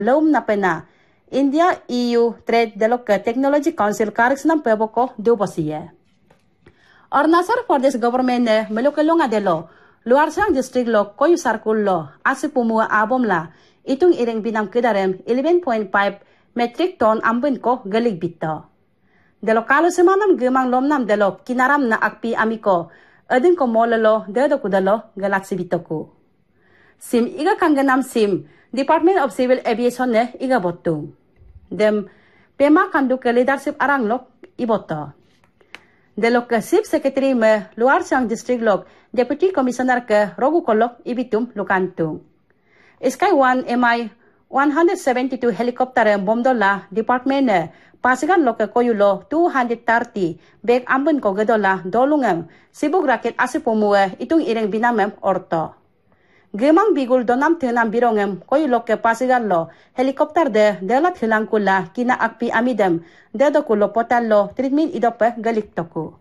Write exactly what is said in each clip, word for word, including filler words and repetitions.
lom na pena India E U Trade Dialogue Technology Council karix nam peboko do bosiye. Arunachal Pradesh government ne melukelonga delo luar sang district lo koyu sarkul lo asipumua abom la itung ireng binam kedarem eleven point five metric ton ambin ko galig bitta. Delo kalu semanam gemang lomnam delo kinaram na akpi amiko adin ko molalo dedo kudalo galaksi bitoku. Sim iga kanganam sim Department of Civil Aviation ne iga botung. Dem pema kandu ke leadership arang lok iboto. Delo ke Chief Secretary me luar sang district lok Deputy Commissioner ke rogu kolok ibitum lukantung. Sky one M I one hundred seventy-two helicopter bomdola department ne pasigan lok ke koyulo two hundred thirty beg ambun ko gedola dolungem sibuk raket asipumue itung ireng binamem orto. Gemang bigul donam tenam birongem koy loke pasigal lo helikopter de delat hilang kula kina akpi amidem dedo kulo potallo treatment idope galik toku.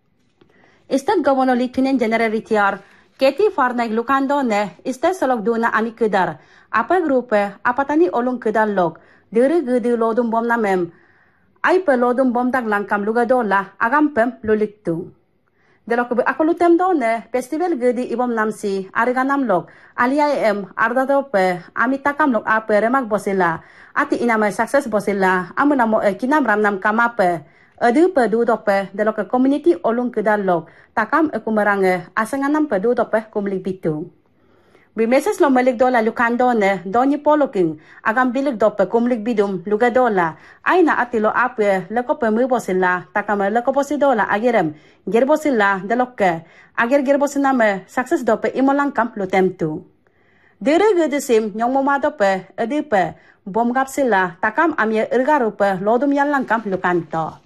State Governor Lieutenant General Retiar Keti Farnaik Lukando ne State Salok Duna ami kedar apa grupe apatani olung kedar lok dere gede lodum bom namem ay pe lodum bom dag langkam lugadola agampem luliktung. Delo ko ako lutem do ne festival gedi ibom namsi ariganam lok alia em arda do pe amitakam lok ape remak bosila ati inama success bosila amuna mo e kinam ramnam kamape adu pe du do pe delo ko community olung kedal lok takam e kumarange asanganam pe du do pe kumlik bitu. Bi message lo malik dola lukando ne doni poloking agam bilik do pe kumlik bidum lugadola ay na atilo ape leko pe mu bosila takam leko bosidola agirem gerbosila delokke ager gerbosina me success do pe imolang kam lutem tu. Dere gede sim nyong moma do pe edipe bom gapsila takam amye irgaru pe lodum yalang kam lukanto.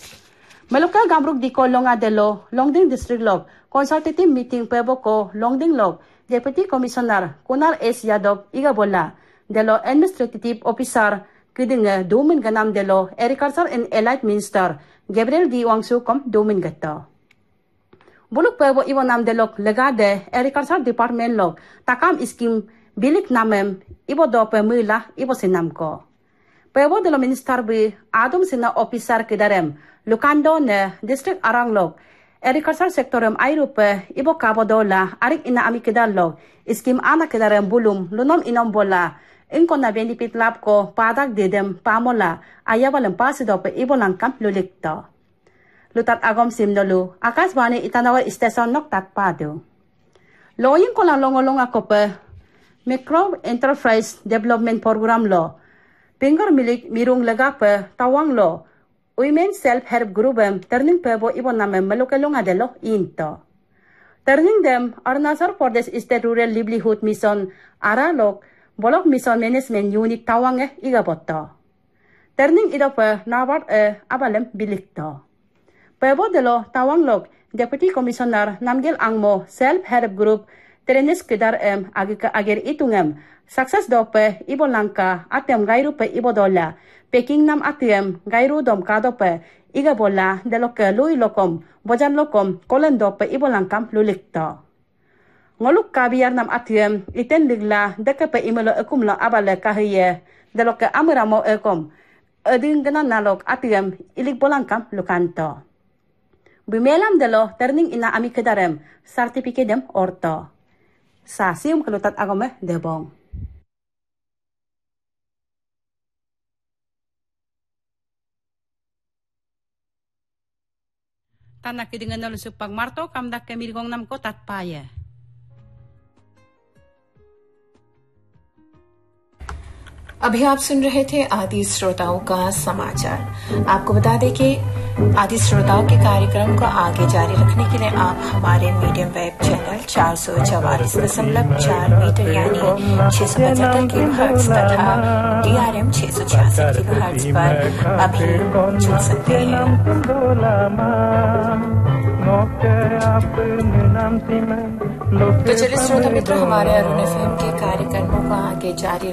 Meluka gamruk di kolonga delo Longding district log consultative meeting pe boko Longding log Deputy Commissioner Kunal S. Yadav Igabola, delo Administrative Officer Kidinge Domin Ganam delo Agriculture and Allied Minister Gabriel D. Wangsu kom Domin Gato. Buluk pebo iwanam delo legade Agriculture Department log takam iskim bilik namem ibo dope mula ibo sinam ko. Pebo delo Minister bi adum sina officer kidarem Lukando ne District Arang log Agriculture sektorum ayrupe ibo kabodola arik ina ami kedalo iskim ana kedarem bulum lunom inom bola ingko na benefit lab ko padak dedem pamola ayawalem pasidope ibo langkam lulikto. Lutat agom simnolu akasbani itanawa station nok tatpado. Loyin ko lang longolong ako pe Micro Enterprise Development Program lo pingar milik mirung lagape tawang lo Women Self-Help Group turning pebo ibon namen malukalong adelo into. Turning them Arunachal Pradesh State Rural Livelihood Mission Aralok Bolok Mission Management Unit tawang eh igaboto. Turning ito pe nawat eh abalem bilikto. Pebo delo tawang lok Deputy Commissioner Namgil Angmo Self-Help Group trenes kedar em agika ager itungem success do pe ibo langka atem gairu pe ibo dola Peking nam atem gairu dom kadope iga bola deloke lui lokom bojan lokom kolen dope ibo langkam lulikto. Ngoluk kabiar nam atem iten ligla dekepe imelo ekumlo abale kahiye deloke amuramo ekom eding ganan nalok atem ilik bolangkam lukanto. Bimelam delo turning ina ami kedarem certificate dem orto. Sa sium kelutat agome debong. Tanak kidingan nol supag marto kamdak kemirgong nam ko tatpaya. अभी आप सुन रहे थे आदि श्रोताओं का समाचार। आपको बता दें कि आदि श्रोताओं के कार्यक्रम को आगे जारी रखने के लिए आप हमारे मीडियम वेब चैनल चार सौ चवालीस दशमलव चार मीटर यानी छह सौ पचहत्तर किलो हर्ट्ज तथा डी आर एम छह सौ छियासठ किलो हर्ट्ज पर अभी सुन सकते हैं। तो चलिए श्रोता मित्रों, हमारे अरुण एफ एम के कार्यक्रमों को आगे जारी